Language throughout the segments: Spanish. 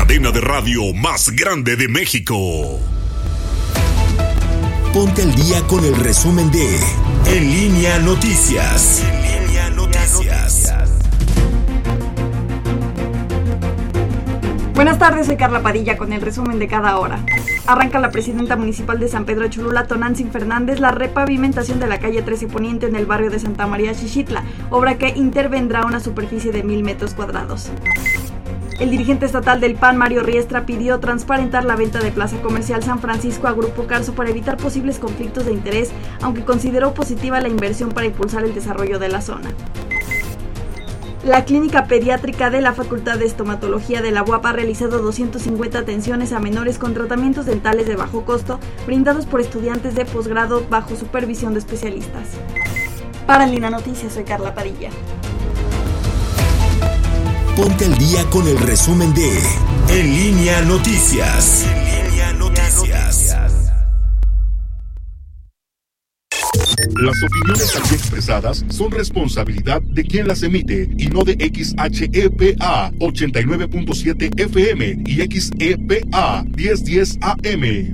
cadena de radio más grande de México. Ponte al día con el resumen de En Línea Noticias. En Línea Noticias. Buenas tardes, soy Carla Padilla con el resumen de cada hora. Arranca la presidenta municipal de San Pedro Cholula, Tonantzin Fernández, la repavimentación de la calle 13 Poniente en el barrio de Santa María Xixitla, obra que intervendrá una superficie de 1,000 metros cuadrados. El dirigente estatal del PAN, Mario Riestra, pidió transparentar la venta de Plaza Comercial San Francisco a Grupo Carso para evitar posibles conflictos de interés, aunque consideró positiva la inversión para impulsar el desarrollo de la zona. La clínica pediátrica de la Facultad de Estomatología de la UAP ha realizado 250 atenciones a menores con tratamientos dentales de bajo costo, brindados por estudiantes de posgrado bajo supervisión de especialistas. Para En Línea Noticias, soy Carla Padilla. Ponte al día con el resumen de En Línea Noticias. En Línea Noticias. Las opiniones aquí expresadas son responsabilidad de quien las emite y no de XHEPA 89.7 FM y XEPA 1010 AM.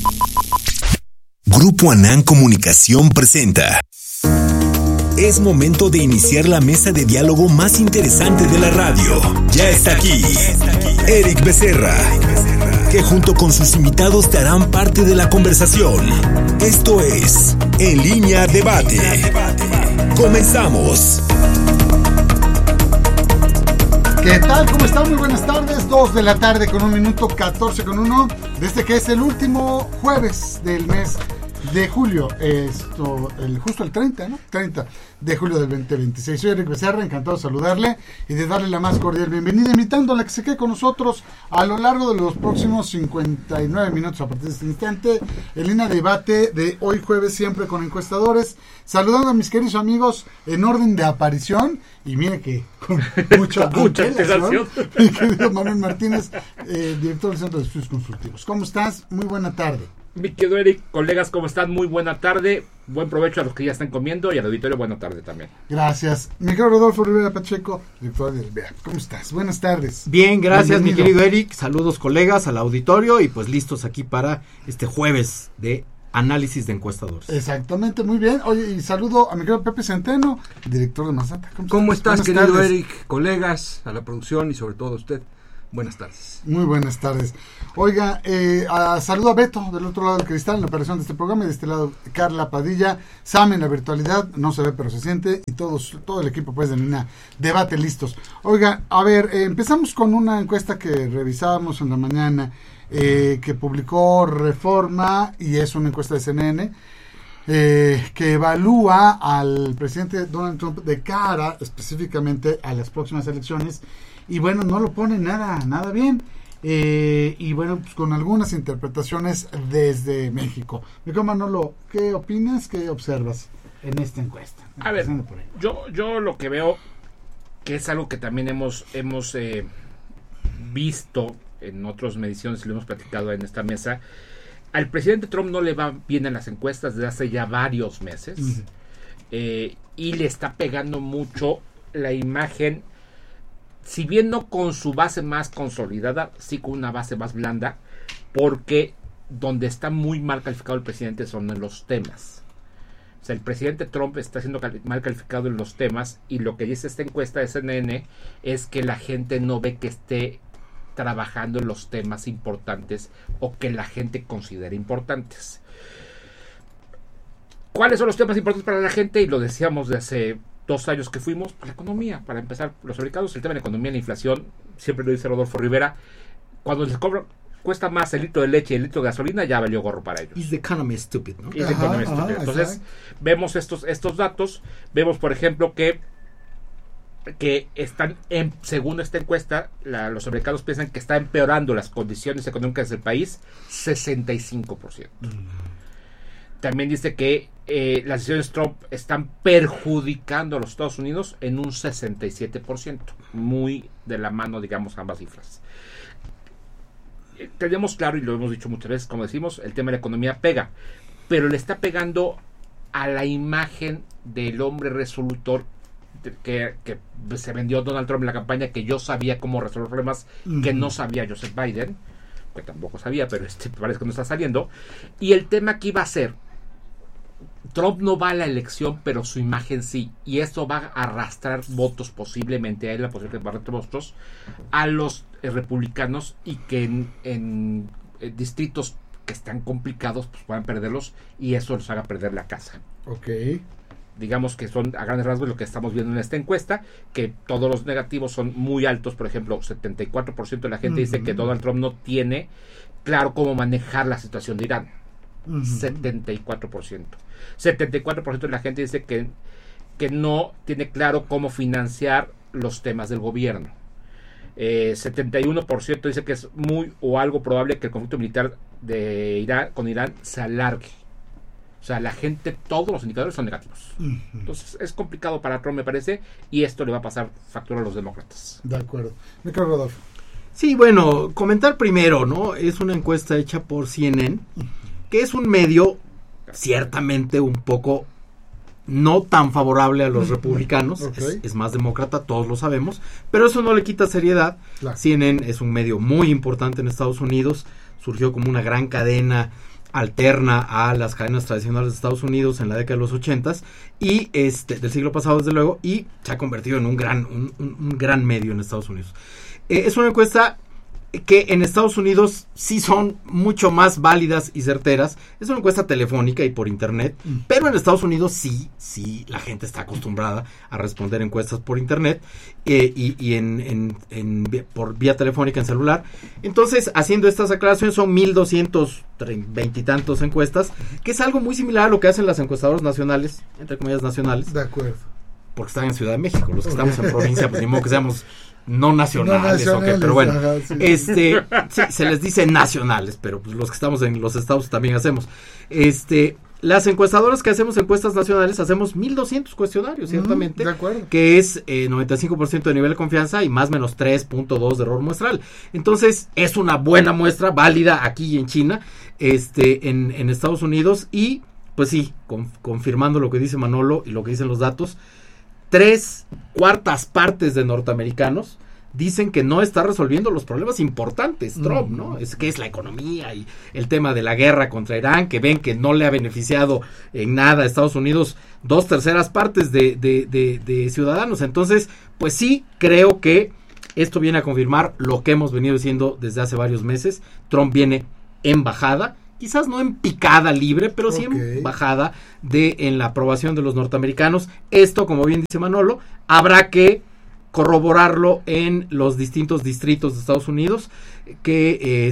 Grupo Anán Comunicación presenta. Es momento de iniciar la mesa de diálogo más interesante de la radio. Ya está aquí, Eric Becerra, que junto con sus invitados te harán parte de la conversación. Esto es En Línea Debate. Comenzamos. ¿Qué tal? ¿Cómo están? Muy buenas tardes. 2 de la tarde con 1 minuto, 14:01. Desde que es el último jueves del mes de julio, justo el 30, ¿no? 30 de julio del 2026. Soy Eric Becerra, encantado de saludarle y de darle la más cordial bienvenida, invitándola a que se quede con nosotros a lo largo de los próximos 59 minutos a partir de este instante, en Línea Debate de hoy jueves, siempre con encuestadores, saludando a mis queridos amigos en orden de aparición, y mire que con mucha antelación, mi querido Manuel Martínez, director del Centro de Estudios Consultivos. ¿Cómo estás? Muy buena tarde. Mi querido Eric, colegas, ¿cómo están? Muy buena tarde, buen provecho a los que ya están comiendo y al auditorio, buena tarde también. Gracias. Mi querido Rodolfo Rivera Pacheco, director del BEA. ¿Cómo estás? Buenas tardes. Bien, gracias. Bienvenido. Mi querido Eric, saludos colegas al auditorio y pues listos aquí para este jueves de análisis de encuestadores. Exactamente, muy bien. Oye, y saludo a mi querido Pepe Centeno, director de Mazata. ¿Cómo estás, Buenas querido tardes. Eric? Colegas, a la producción y sobre todo a usted. Buenas tardes. Muy buenas tardes. Oiga, saludo a Beto del otro lado del cristal en la operación de este programa y de este lado Carla Padilla, Sam en la virtualidad, no se ve pero se siente, y todo el equipo pues de Línea Debate listos. Oiga, a ver, empezamos con una encuesta que revisábamos en la mañana, que publicó Reforma, y es una encuesta de CNN, que evalúa al presidente Donald Trump de cara específicamente a las próximas elecciones. Y bueno, no lo pone nada bien. Y bueno, pues con algunas interpretaciones desde México. Mi querido Manolo, ¿qué opinas? ¿Qué observas en esta encuesta? A ver, yo lo que veo, que es algo que también hemos visto en otras mediciones y lo hemos platicado en esta mesa, al presidente Trump no le va bien en las encuestas desde hace ya varios meses. Uh-huh. Y le está pegando mucho la imagen, si bien no con su base más consolidada, sí con una base más blanda, porque donde está muy mal calificado el presidente son en los temas. O sea, el presidente Trump está siendo mal calificado en los temas, y lo que dice esta encuesta de CNN es que la gente no ve que esté trabajando en los temas importantes o que la gente considera importantes. ¿Cuáles son los temas importantes para la gente? Y lo decíamos de hace 2 años que fuimos, la economía. Para empezar, los fabricados, el tema de la economía, la inflación, siempre lo dice Rodolfo Rivera, cuando les cuesta más el litro de leche y el litro de gasolina, ya valió gorro para ellos. Is the economy stupid, ¿no? Is the economy stupid. Entonces, vemos estos datos, vemos, por ejemplo, que están, según esta encuesta, los americanos piensan que está empeorando las condiciones económicas del país, 65%. También dice que las decisiones Trump están perjudicando a los Estados Unidos en un 67%, muy de la mano, digamos, ambas cifras. Tenemos claro, y lo hemos dicho muchas veces, como decimos, el tema de la economía pega, pero le está pegando a la imagen del hombre resolutor que se vendió Donald Trump en la campaña, que yo sabía cómo resolver problemas que no sabía Joseph Biden, que tampoco sabía, pero parece que no está saliendo. Y el tema que iba a ser, Trump no va a la elección, pero su imagen sí, y esto va a arrastrar votos posiblemente, hay la posibilidad de arrastrar votos a los republicanos, y que en distritos que están complicados pues puedan perderlos, y eso los haga perder la casa. Ok. Digamos que son a grandes rasgos lo que estamos viendo en esta encuesta, que todos los negativos son muy altos. Por ejemplo, 74% de la gente dice que Donald Trump no tiene claro cómo manejar la situación de Irán. 74%. 74% de la gente dice que no tiene claro cómo financiar los temas del gobierno. 71% dice que es muy o algo probable que el conflicto militar de Irán con Irán se alargue. O sea, la gente, todos los indicadores son negativos. Entonces es complicado para Trump, me parece, y esto le va a pasar factura a los demócratas. De acuerdo. Micro Rodolfo. Sí, bueno, comentar primero, ¿no? Es una encuesta hecha por CNN, que es un medio ciertamente un poco no tan favorable a los republicanos, es más demócrata, todos lo sabemos, pero eso no le quita seriedad. Claro. CNN es un medio muy importante en Estados Unidos, surgió como una gran cadena alterna a las cadenas tradicionales de Estados Unidos en la década de los 80s y del siglo pasado, desde luego, y se ha convertido en un gran medio en Estados Unidos. Es una encuesta que en Estados Unidos sí son mucho más válidas y certeras. Es una encuesta telefónica y por internet, pero en Estados Unidos sí la gente está acostumbrada a responder encuestas por internet y por vía telefónica en celular. Entonces, haciendo estas aclaraciones, son 1,220 y tantos encuestas, que es algo muy similar a lo que hacen las encuestadoras nacionales, entre comillas nacionales. De acuerdo. Porque están en Ciudad de México. Los que estamos en provincia, pues ni modo que seamos no nacionales, pero bueno, ajá, sí, se les dice nacionales, pero pues los que estamos en los estados también hacemos. Las encuestadoras que hacemos encuestas nacionales hacemos 1,200 cuestionarios, ciertamente, de acuerdo, que es 95% de nivel de confianza y más o menos 3.2 de error muestral. Entonces, es una buena muestra, válida aquí en China, en Estados Unidos, y pues sí, confirmando lo que dice Manolo y lo que dicen los datos, 3/4 partes de norteamericanos dicen que no está resolviendo los problemas importantes Trump, ¿no? Es que es la economía y el tema de la guerra contra Irán, que ven que no le ha beneficiado en nada a Estados Unidos 2/3 partes de ciudadanos. Entonces, pues sí, creo que esto viene a confirmar lo que hemos venido diciendo desde hace varios meses. Trump viene en bajada, quizás no en picada libre, pero sí en bajada en la aprobación de los norteamericanos. Esto, como bien dice Manolo, habrá que corroborarlo en los distintos distritos de Estados Unidos que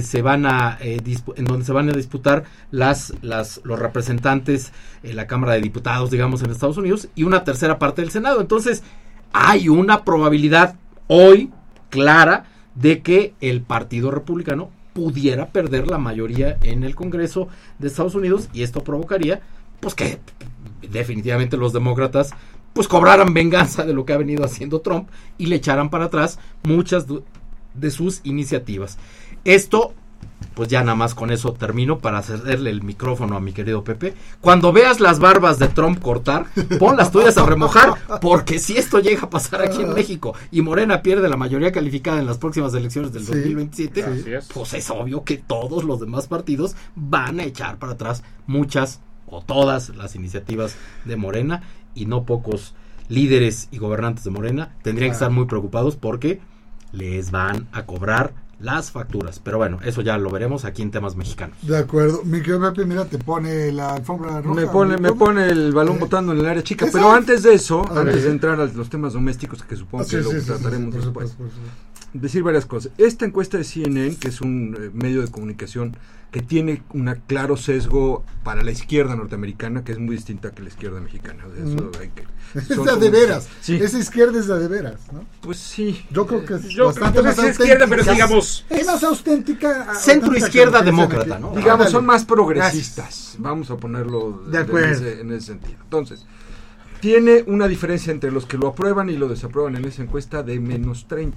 en donde se van a disputar los representantes en la Cámara de Diputados, digamos, en Estados Unidos, y una tercera parte del Senado. Entonces, hay una probabilidad hoy clara de que el Partido Republicano pudiera perder la mayoría en el Congreso de Estados Unidos, y esto provocaría pues que definitivamente los demócratas pues cobraran venganza de lo que ha venido haciendo Trump y le echaran para atrás muchas de sus iniciativas. Esto, pues ya nada más con eso termino para cederle el micrófono a mi querido Pepe. Cuando veas las barbas de Trump cortar, pon las tuyas a remojar, porque si esto llega a pasar aquí en México y Morena pierde la mayoría calificada en las próximas elecciones del 2027, pues es obvio que todos los demás partidos van a echar para atrás muchas o todas las iniciativas de Morena, y no pocos líderes y gobernantes de Morena tendrían que estar muy preocupados porque les van a cobrar las facturas. Pero bueno, eso ya lo veremos aquí en Temas Mexicanos. De acuerdo. Mi querido Pepe, mira, te pone la alfombra roja. Me pone el balón botando en el área chica. Pero antes de eso, antes de entrar a los temas domésticos, que supongo que lo trataremos después, decir varias cosas. Esta encuesta de CNN, que es un medio de comunicación que tiene un claro sesgo para la izquierda norteamericana, que es muy distinta que la izquierda mexicana. O sea, eso hay que, es la de veras. Sí. Esa izquierda es la de veras, ¿no? Pues sí. Yo creo que es bastante más auténtica. Izquierda, pero digamos, es más auténtica. Centro izquierda demócrata, ¿no? Digamos, son más progresistas. Vamos a ponerlo en ese sentido. Entonces, tiene una diferencia entre los que lo aprueban y lo desaprueban en esa encuesta de -30.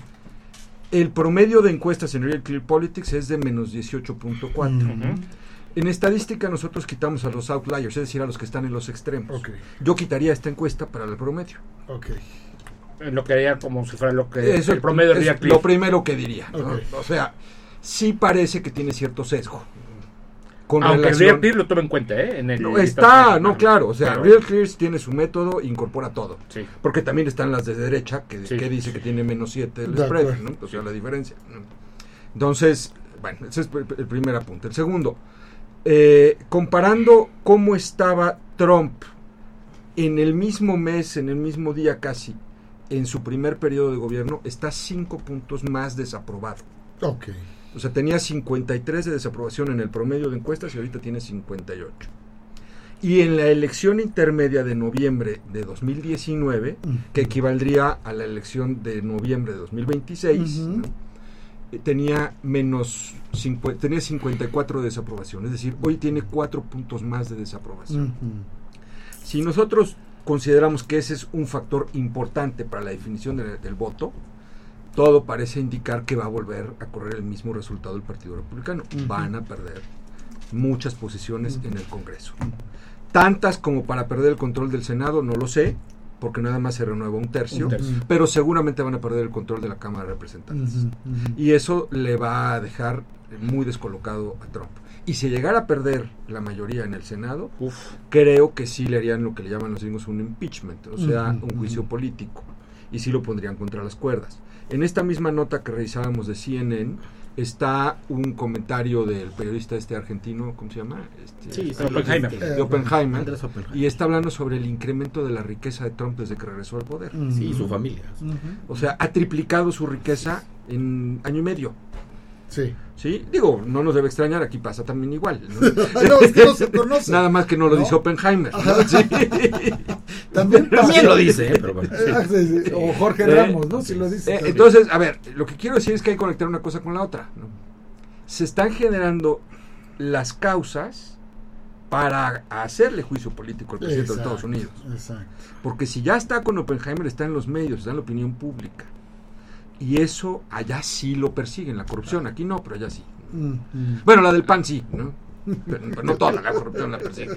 El promedio de encuestas en Real Clear Politics es de -18.4. En estadística nosotros quitamos a los outliers, es decir, a los que están en los extremos. Ok. Yo quitaría esta encuesta para el promedio. Ok. Lo que haría como si fuera lo que Eso el promedio de es Real Clear. lo primero que diría, ¿no? Ok. O sea, sí parece que tiene cierto sesgo. Con Aunque relación- Real Clear lo tome en cuenta, En el No, está, no, claro, o sea, Pero- Real Clear tiene su método, incorpora todo. Sí. Porque también están las de derecha, que Sí. dice que tiene -7 el De spread, acuerdo. ¿no? O sea, la diferencia, ¿no? Entonces, bueno, ese es el primer apunte. El segundo, comparando cómo estaba Trump en el mismo mes, en el mismo día casi, en su primer periodo de gobierno, está 5 puntos más desaprobado. Ok. O sea, tenía 53 de desaprobación en el promedio de encuestas y ahorita tiene 58. Y en la elección intermedia de noviembre de 2019, que equivaldría a la elección de noviembre de 2026, Ujú. ¿no? Tenía tenía 54 de desaprobación. Es decir, hoy tiene 4 puntos más de desaprobación. Ujú. Si nosotros consideramos que ese es un factor importante para la definición del voto, todo parece indicar que va a volver a correr el mismo resultado del Partido Republicano. Ujú. Van a perder muchas posiciones en el Congreso. Tantas como para perder el control del Senado, no lo sé, porque nada más se renueva un tercio, pero seguramente van a perder el control de la Cámara de Representantes. Ujú, ujú. Y eso le va a dejar muy descolocado a Trump. Y si llegara a perder la mayoría en el Senado, Uf. creo que sí le harían lo que le llaman los gringos un impeachment, o sea, Ujú, un juicio político, y sí lo pondrían contra las cuerdas. En esta misma nota que revisábamos de CNN está un comentario del periodista argentino, ¿cómo se llama? Sí, Oppenheimer. De Oppenheimer, Andrés Oppenheimer. y está hablando sobre el incremento de la riqueza de Trump desde que regresó al poder. Sí, su familia. Ujú. O sea, ha triplicado su riqueza en año y medio. Sí. ¿Sí? Digo, no nos debe extrañar, aquí pasa también igual, ¿no? No, es que no se conoce. Nada más que no lo ¿No? dice Oppenheimer, ¿no? Sí. También También lo dice, pero bueno. Sí, sí. O Jorge Ramos, ¿no? Si lo dice. también. Entonces, a ver, lo que quiero decir es que hay que conectar una cosa con la otra, ¿no? Se están generando las causas para hacerle juicio político al presidente de Estados Unidos. Exacto. Porque si ya está con Oppenheimer, está en los medios, está en la opinión pública. Y eso allá sí lo persiguen, la corrupción. Aquí no, pero allá sí. Ujú. Bueno, la del PAN sí, ¿no? Pero no toda la corrupción la persigue.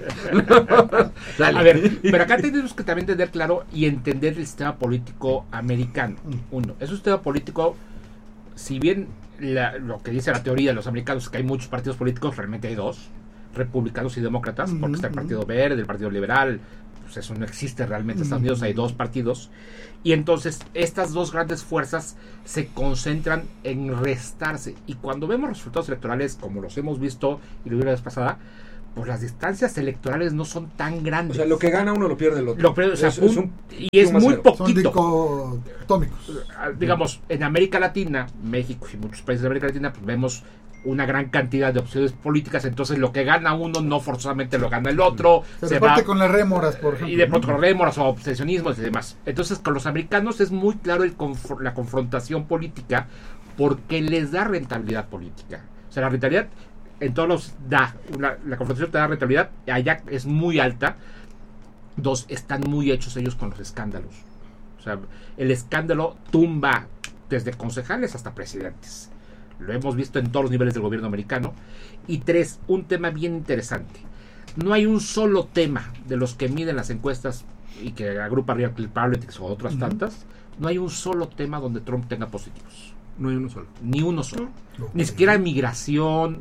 Dale. A ver, pero acá tenemos que también tener claro y entender el sistema político americano. Uno, es un sistema político, si bien lo que dice la teoría de los americanos es que hay muchos partidos políticos, realmente hay dos, republicanos y demócratas, porque está el Partido Verde, el Partido Liberal, pues eso no existe realmente en Estados Unidos, hay dos partidos, y entonces estas dos grandes fuerzas se concentran en restarse, y cuando vemos resultados electorales como los hemos visto y lo vi la vez pasada, pues las distancias electorales no son tan O grandes. sea, lo que gana uno lo pierde el otro. O sea, y es suma muy cero. Son poquito. dicotómicos. Digamos, en América Latina, México y muchos países de América Latina, pues vemos una gran cantidad de opciones políticas, entonces lo que gana uno no forzosamente lo gana el otro, Se se reparte va con las rémoras, por ejemplo. y de ¿no? pronto con rémoras o obsesionismos y demás. Entonces con los americanos es muy claro la confrontación política porque les da rentabilidad política. O sea, la rentabilidad en todos los da, la confrontación te da rentabilidad, allá es muy alta. Dos, están muy hechos ellos con los escándalos. O sea, el escándalo tumba desde concejales hasta presidentes. Lo hemos visto en todos los niveles del gobierno americano. Y tres, un tema bien interesante. No hay un solo tema de los que miden las encuestas y que agrupa Real Clear Politics o otras tantas. No hay un solo tema donde Trump tenga positivos. No hay uno solo. Ni uno solo. Ok. Ni siquiera migración,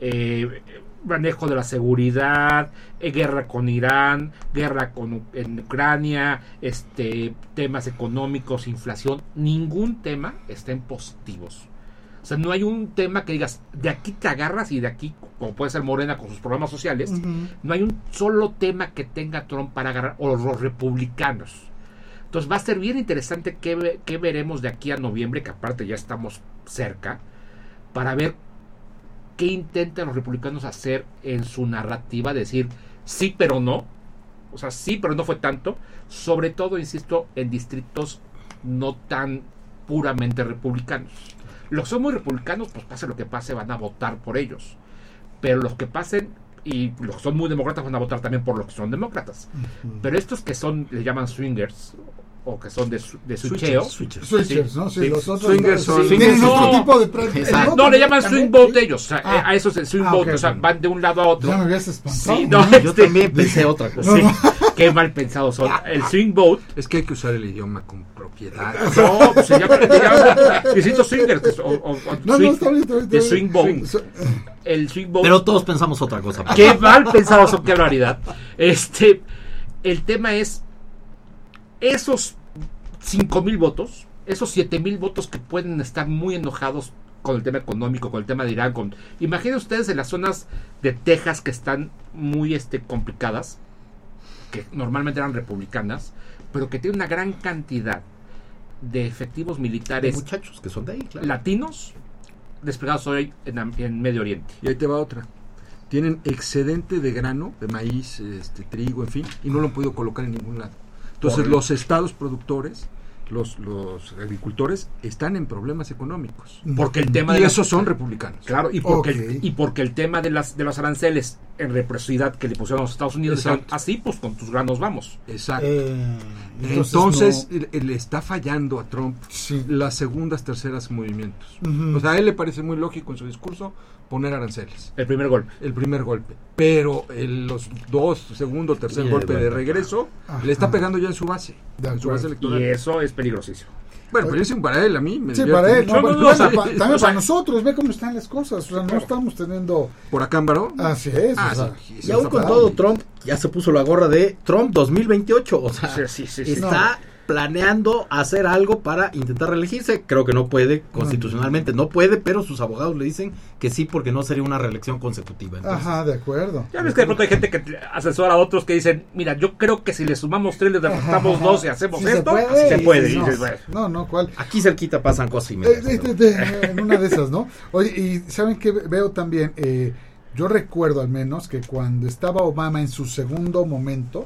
manejo de la seguridad, guerra con Irán, guerra en Ucrania, temas económicos, inflación. Ningún tema está en positivos. O sea, no hay un tema que digas, de aquí te agarras y de aquí, como puede ser Morena con sus programas sociales, no hay un solo tema que tenga Trump para agarrar, o los republicanos. Entonces va a ser bien interesante qué veremos de aquí a noviembre, que aparte ya estamos cerca, para ver qué intentan los republicanos hacer en su narrativa, decir sí pero no, o sea, sí pero no fue tanto, sobre todo, insisto, en distritos no tan puramente republicanos. Los que son muy republicanos, pues pase lo que pase, van a votar por ellos. Pero los que pasen, y los que son muy demócratas, van a votar también por los que son demócratas. Pero estos que son, le llaman swingers, o que son de switcheo. Switchers, ¿no? Sí, Sí. los otros Swingers son- tienen No. otro tipo de práctica. Exacto. No, le llaman swing boat ellos, o sea, a eso es el swing boat, ok, o sea, ok. van de un lado a otro. Ya me habías espantado. Sí, no, Yo también pensé otra cosa. Sí, qué mal pensados son. El swing boat, Es que hay que usar el idioma con propiedad. no, pues se llama distintos swingers, o No, swing, está bien, está bien. de swing boat. Swing. El swing boat. Pero todos pensamos otra cosa. Qué mal pensados son, qué barbaridad. El tema es esos 5,000 votos, esos 7,000 votos que pueden estar muy enojados con el tema económico, con el tema de Irán. Imaginen ustedes en las zonas de Texas que están muy complicadas, que normalmente eran republicanas, pero que tienen una gran cantidad de efectivos De militares muchachos que son de ahí, claro. latinos desplegados hoy en Medio Oriente. Y ahí te va otra. Tienen excedente de grano, de maíz, trigo, en fin, y no lo han podido colocar en ningún lado. Entonces los estados productores, los agricultores, están en problemas económicos. Porque el tema Y de esos son republicanos. Claro, y Ok. porque el tema de los aranceles en reciprocidad que le pusieron a los Estados Unidos, Exacto. dijeron, así pues con tus granos vamos. Exacto. Entonces, le está fallando a Trump Sí. las segundas, terceras movimientos. Ujú. O sea, a él le parece muy lógico en su discurso poner aranceles. El primer golpe. El primer golpe. Pero los segundo, tercer Y de golpe de vuelta. regreso Ajá. le está pegando ya en su base. De En su base acuerdo. Y electoral. eso es peligrosísimo. Bueno, pero dicen para él, a mí me Sí, divierte para él, mucho. no, No, no, bueno, o sea, también o sea, para nosotros, ve cómo están las cosas, o sea, no estamos teniendo, ¿Por Acámbaro? así es, Ah, o sea, sí, Y aún con está todo, padre. Trump ya se puso la gorra de Trump 2028. O sea, Sí. está planeando hacer algo para intentar reelegirse. Creo que no puede, constitucionalmente no puede, pero sus abogados le dicen que sí, porque no sería una reelección consecutiva. Entonces, Ajá, de acuerdo. Ya ves que de pronto hay gente que asesora a otros que dicen, mira, yo creo que si le sumamos 3, le restamos 2 y hacemos Sí esto, se así se puede. sí, Y no, dices, bueno. no, ¿cuál? aquí cerquita pasan cosas similares. En una de esas, ¿no? Oye, y ¿saben qué veo también? Yo recuerdo al menos que cuando estaba Obama en su segundo momento,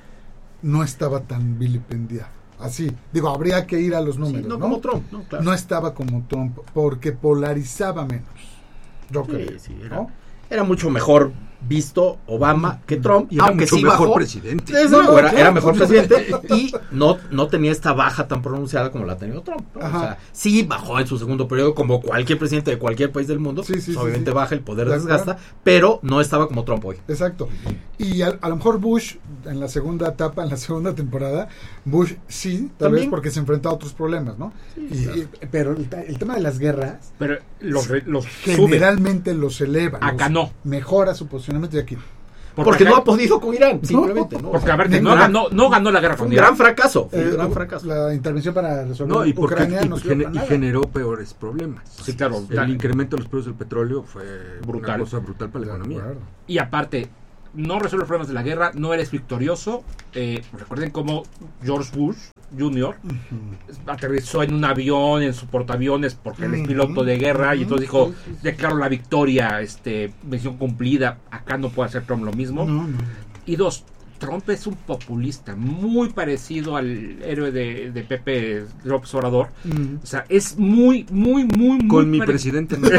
no estaba tan vilipendiado. Así, digo, habría que ir a los números, Sí, no ¿no? como Trump, ¿no? Claro. No estaba como Trump, porque polarizaba menos. Yo Sí, creo, sí, ¿no? era mucho mejor visto Obama que Trump, Y era aunque mucho sí mejor bajó. presidente. Desde No, luego, era claro. mejor presidente y no tenía esta baja tan pronunciada como la ha tenido Trump, ¿no? Ajá. O sea, sí bajó en su segundo periodo como cualquier presidente de cualquier país del mundo. Sí, sí, pues sí, obviamente sí. baja, el poder De desgasta, acuerdo. pero no estaba como Trump hoy. Exacto. Y a lo mejor Bush, en la segunda etapa, en la segunda temporada, Bush sí, tal También. vez porque se enfrenta a otros problemas, ¿no? Pero el tema de las guerras, Pero los suben. generalmente los eleva. Acá no. Mejora su posicionamiento y aquí. Porque acá- no ha podido con Irán, simplemente. ¿no? Porque a ver, que Ninguna- no ganó la guerra fue con un Irán. gran fracaso. Fue un gran Eh, fracaso. La intervención para resolver No, y porque Ucrania no sirvió para y nada. generó peores problemas. Sí, claro. El incremento de los precios del petróleo fue Brutal. una cosa brutal para la De economía. acuerdo. Y aparte, no resuelve los problemas de la guerra, no eres victorioso. Recuerden cómo George Bush Jr. aterrizó en un avión, en su portaaviones, porque él es piloto de guerra, y entonces dijo, declaro la victoria, misión cumplida. Acá no puede hacer Trump lo mismo. No. Y 2, Trump es un populista muy parecido al héroe de Pepe López Obrador. O sea, es muy Con mi pare- presidente no.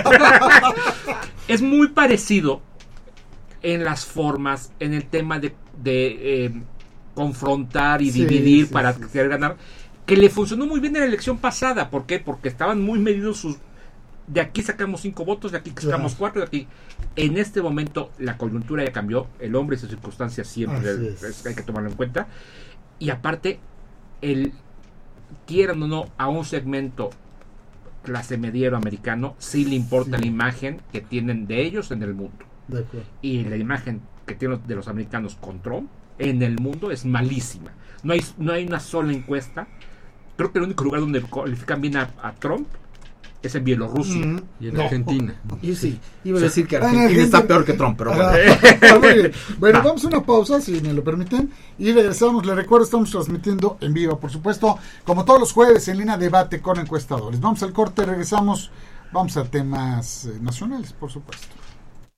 Es muy parecido en las formas, en el tema de confrontar y Sí, dividir sí, para sí, querer ganar, que le funcionó muy bien en la elección pasada. ¿Por qué? Porque estaban muy medidos sus... De aquí sacamos 5 votos, de aquí sacamos 4, de aquí... En este momento la coyuntura ya cambió, el hombre y sus circunstancias siempre Así es. hay que tomarlo en cuenta. Y aparte, quieran o no, a un segmento clase mediero americano, sí le importa la imagen que tienen de ellos en el mundo. De acuerdo. Y la imagen que tienen de los americanos con Trump en el mundo es malísima. No hay una sola encuesta. Creo que el único lugar donde califican bien a Trump es en Bielorrusia. Y en No. Argentina. Y sí, iba a decir que en Argentina Argentina- está peor que Trump, pero bueno. Muy bien. Bueno, vamos a una pausa, si me lo permiten, y regresamos. Les recuerdo, estamos transmitiendo en vivo, por supuesto, como todos los jueves, en línea debate con encuestadores. Vamos al corte, regresamos, vamos a temas nacionales, por supuesto.